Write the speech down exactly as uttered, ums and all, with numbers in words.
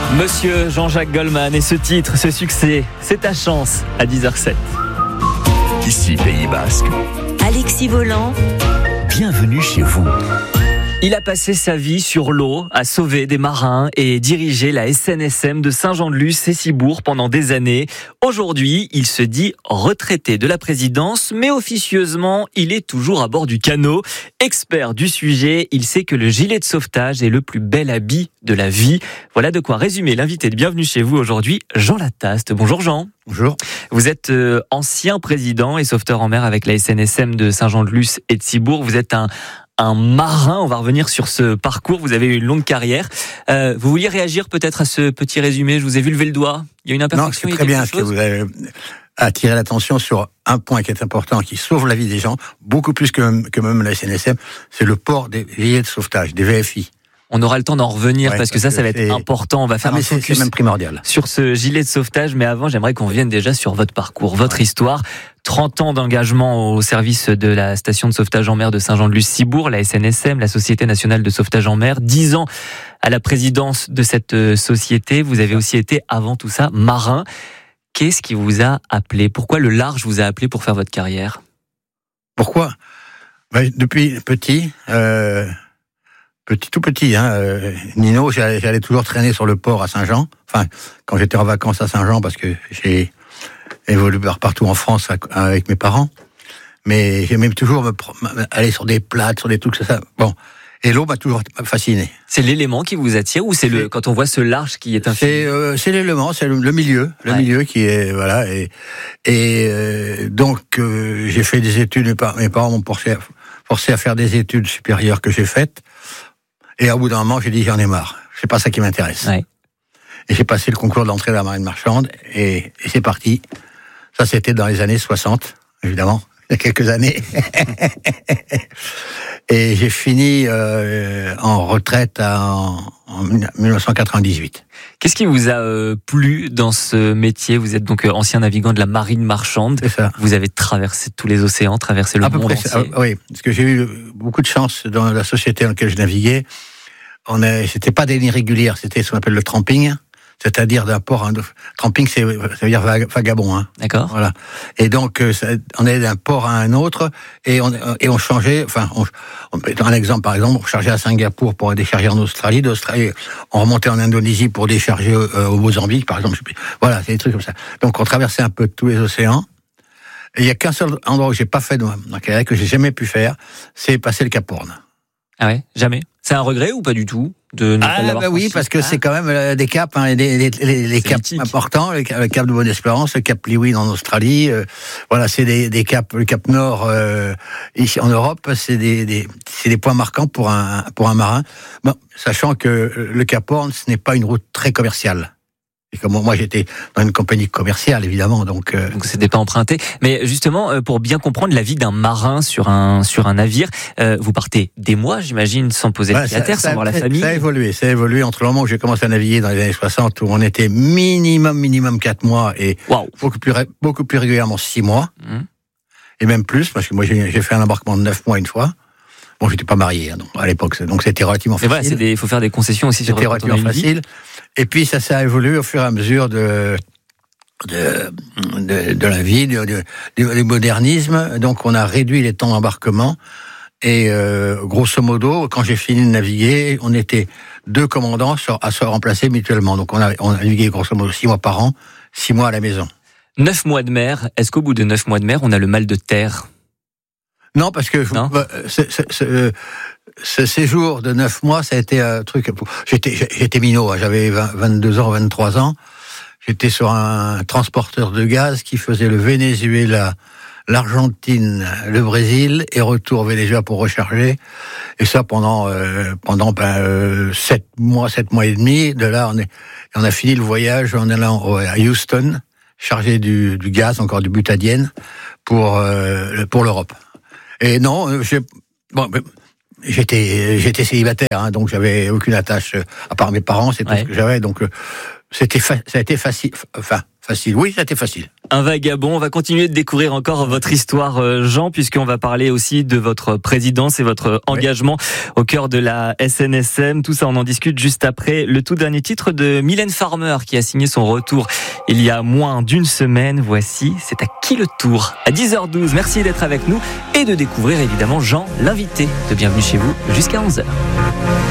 Monsieur Jean-Jacques Goldman et ce titre, ce succès, c'est ta chance à dix heures zéro sept. Ici Pays Basque. Alexis Volant. Bienvenue chez vous. Il a passé sa vie sur l'eau, à sauver des marins et diriger la S N S M de Saint-Jean-de-Luz et Cibourg pendant des années. Aujourd'hui, il se dit retraité de la présidence, mais officieusement, il est toujours à bord du canot. Expert du sujet, il sait que le gilet de sauvetage est le plus bel habit de la vie. Voilà de quoi résumer l'invité de Bienvenue chez vous aujourd'hui, Jean Lataste. Bonjour Jean. Bonjour. Vous êtes euh, ancien président et sauveteur en mer avec la S N S M de Saint-Jean-de-Luz et de Cibourg. Vous êtes un Un marin, on va revenir sur ce parcours, vous avez eu une longue carrière. Euh, vous vouliez réagir peut-être à ce petit résumé? Je vous ai vu lever le doigt. Il y a une imperfection? Non, c'est très bien que vous avez attiré l'attention sur un point qui est important, qui sauve la vie des gens, beaucoup plus que, que même la S N S M, c'est le port des gilets de sauvetage, des V F I. On aura le temps d'en revenir ouais, parce que ça, ça va être c'est... important. On va faire ah, un c'est, focus c'est même primordial sur ce gilet de sauvetage. Mais avant, j'aimerais qu'on revienne déjà sur votre parcours, votre ouais. histoire. trente ans d'engagement au service de la station de sauvetage en mer de Saint-Jean-de-Luz-Cibourg, la S N S M, la Société nationale de sauvetage en mer. dix ans à la présidence de cette société. Vous avez aussi été, avant tout ça, marin. Qu'est-ce qui vous a appelé? Pourquoi le large vous a appelé pour faire votre carrière? Pourquoi? Ben, depuis petit... Euh... Petit, tout petit, hein, euh, Nino, j'allais, j'allais toujours traîner sur le port à Saint-Jean. Enfin, quand j'étais en vacances à Saint-Jean, parce que j'ai évolué partout en France avec mes parents. Mais j'aimais toujours me, aller sur des plates, sur des trucs, ça. Bon. Et l'eau m'a toujours fasciné. C'est l'élément qui vous attire ou c'est, c'est le, quand on voit ce large qui est infini? C'est, euh, c'est l'élément, c'est le, le milieu, le ouais. milieu qui est, voilà. Et, et euh, donc, euh, j'ai fait des études, mes parents m'ont forcé, forcé à faire des études supérieures que j'ai faites. Et au bout d'un moment, j'ai dit, j'en ai marre. C'est pas ça qui m'intéresse. Ouais. Et j'ai passé le concours d'entrée de la marine marchande, et, et c'est parti. Ça, c'était dans les années soixante, évidemment, il y a quelques années. Et j'ai fini euh, en retraite en, en dix-neuf cent quatre-vingt-dix-huit. Qu'est-ce qui vous a euh, plu dans ce métier? Vous êtes donc euh, ancien navigant de la marine marchande. C'est ça. Vous avez traversé tous les océans, traversé le à peu monde près, entier. Ah, oui, parce que j'ai eu beaucoup de chance dans la société dans laquelle je naviguais. On a, c'était pas des lignes régulières, c'était ce qu'on appelle le tramping, c'est-à-dire d'un port à un autre. Tramping, c'est, ça veut dire vagabond, hein. D'accord. Voilà. Et donc, ça, on allait d'un port à un autre, et on, et on changeait, enfin, on, on, un exemple, par exemple, on chargeait à Singapour pour décharger en Australie, d'Australie, on remontait en Indonésie pour décharger euh, au Mozambique, par exemple. Voilà, c'est des trucs comme ça. Donc, on traversait un peu tous les océans. Et il y a qu'un seul endroit où j'ai pas fait dans la carrière, que j'ai jamais pu faire, c'est passer le Cap Horn. Ah ouais, jamais. C'est un regret ou pas du tout de ne ah, pas l'avoir bah oui, parce que ah. c'est quand même euh, des caps, hein, les, les, les, les caps mythique. importants, le cap, le cap de Bonne-Espérance, le cap Leeuwin en Australie, euh, voilà, c'est des, des caps, le cap Nord euh, ici en Europe, c'est des, des, c'est des points marquants pour un pour un marin. Bon, sachant que le Cap Horn, ce n'est pas une route très commerciale. Et comme moi, j'étais dans une compagnie commerciale, évidemment, donc... Euh... Donc, c'était pas emprunté. Mais justement, pour bien comprendre la vie d'un marin sur un, sur un navire, euh, vous partez des mois, j'imagine, sans poser le pied à terre, sans voir la famille. Ça a évolué, ça a évolué entre le moment où j'ai commencé à naviguer dans les années soixante, où on était minimum, minimum quatre mois, et wow. beaucoup, plus, beaucoup plus régulièrement six mois, mmh. et même plus, parce que moi, j'ai, j'ai fait un embarquement de neuf mois une fois. Bon, j'étais pas marié, hein, donc, à l'époque, donc c'était relativement facile. Voilà, c'est des, faut faire des concessions aussi sur C'était relativement facile. Et puis, ça s'est évolué au fur et à mesure de, de, de, de la vie, du de, de, de modernisme. Donc, on a réduit les temps d'embarquement. Et, euh, grosso modo, quand j'ai fini de naviguer, on était deux commandants à se remplacer mutuellement. Donc, on a, on a navigué grosso modo six mois par an, six mois à la maison. Neuf mois de mer. Est-ce qu'au bout de neuf mois de mer, on a le mal de terre? Non, parce que non bah, c'est, c'est, c'est, ce séjour de neuf mois, ça a été un truc... J'étais, j'étais minot, j'avais vingt-deux ans, vingt-trois ans. J'étais sur un transporteur de gaz qui faisait le Venezuela, l'Argentine, le Brésil, et retour au Venezuela pour recharger. Et ça pendant euh, pendant ben, euh, sept mois, sept mois et demi. De là, on, est, on a fini le voyage en allant à Houston, chargé du, du gaz, encore du butadiène, pour, euh, pour l'Europe. Et non, j'ai, bon, j'étais, j'étais célibataire, hein, donc j'avais aucune attache à part mes parents, c'est tout ouais. ce que j'avais. Donc c'était, fa- ça a été facile, enfin facile. Oui, c'était facile. Un vagabond. On va continuer de découvrir encore votre histoire, Jean, puisqu'on va parler aussi de votre présidence et votre engagement oui. au cœur de la S N S M. Tout ça, on en discute juste après le tout dernier titre de Mylène Farmer, qui a signé son retour il y a moins d'une semaine. Voici, c'est à qui le tour? À dix heures douze. Merci d'être avec nous et de découvrir évidemment Jean, l'invité de Bienvenue chez vous, jusqu'à onze heures.